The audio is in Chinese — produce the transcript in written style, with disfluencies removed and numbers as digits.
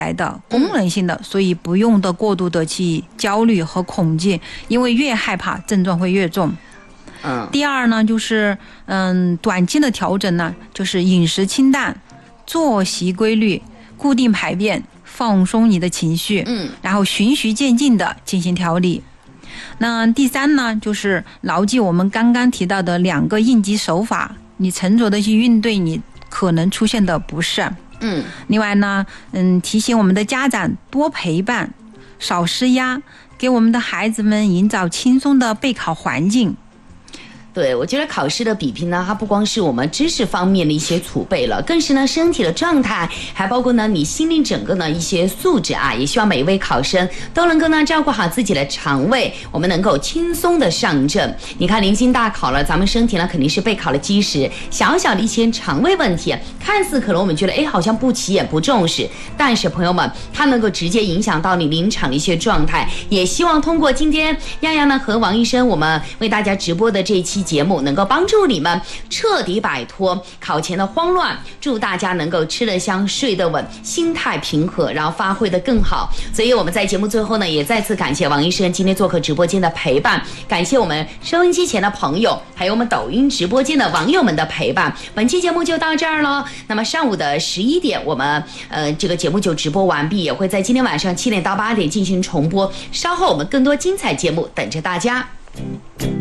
来的功能性的，所以不用的过度的去焦虑和恐惧，因为越害怕症状会越重。第二呢，就是短期的调整呢，就是饮食清淡，作息规律，固定排便，放松你的情绪，然后循序渐进的进行调理。那第三呢，就是牢记我们刚刚提到的2个应急手法，你沉着的去应对你可能出现的不适。另外呢，提醒我们的家长多陪伴，少施压，给我们的孩子们营造轻松的备考环境。 对，我觉得考试的比拼呢，它不光是我们知识方面的一些储备了，更是呢身体的状态，还包括呢你心灵整个呢一些素质啊。也希望每一位考生都能够呢照顾好自己的肠胃，我们能够轻松的上阵。你看临近大考了，咱们身体呢肯定是备考的基石，小小的一些肠胃问题，看似可能我们觉得好像不起眼不重视，但是朋友们，它能够直接影响到你临场的一些状态。也希望通过今天亚亚呢和王医生我们为大家直播的这一期节目，能够帮助你们彻底摆脱考前的慌乱，祝大家能够吃得香睡得稳，心态平和，然后发挥得更好。所以我们在节目最后呢，也再次感谢王医生今天做客直播间的陪伴，感谢我们收音机前的朋友，还有我们抖音直播间的网友们的陪伴。本期节目就到这儿了，那么上午的11点我们这个节目就直播完毕，也会在今天晚上7点到8点进行重播，稍后我们更多精彩节目等着大家。